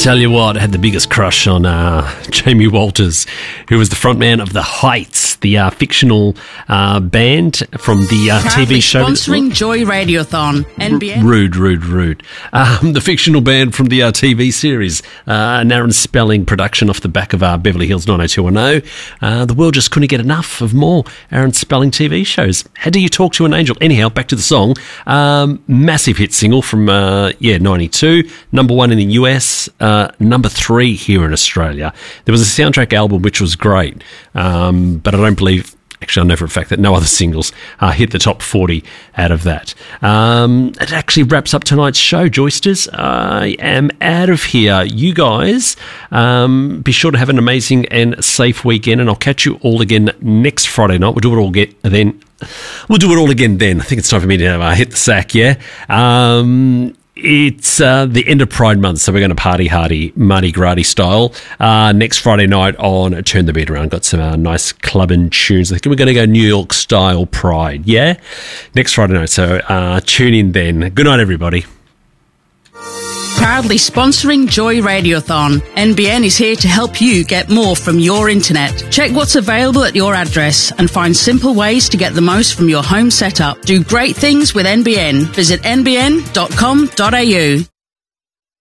Tell you what, I had the biggest crush on Jamie Walters, who was the frontman of The Heights, the fictional band from the TV show. Sponsoring Joy Radiothon, NBN. Rude. The fictional band from the TV series, an Aaron Spelling production off the back of Beverly Hills 90210. The world just couldn't get enough of more Aaron Spelling TV shows. How Do You Talk to an Angel? Anyhow, back to the song. Massive hit single from 92, number 1 in the US, number 3 here in Australia. There was a soundtrack album which was great, but I don't believe, actually I know for a fact that no other singles hit the top 40 out of that. It actually wraps up tonight's show, Joysters. I am out of here. You guys, be sure to have an amazing and safe weekend, and I'll catch you all again next Friday night. We'll do it all again then. I think it's time for me to hit the sack, yeah? It's the end of Pride Month, so we're going to party hardy, Mardi Gras style. Next Friday night on Turn the Beat Around. Got some nice clubbing tunes. I think we're going to go New York style Pride, yeah? Next Friday night, so tune in then. Good night, everybody. Proudly sponsoring Joy Radiothon. NBN is here to help you get more from your internet. Check what's available at your address and find simple ways to get the most from your home setup. Do great things with NBN. Visit nbn.com.au.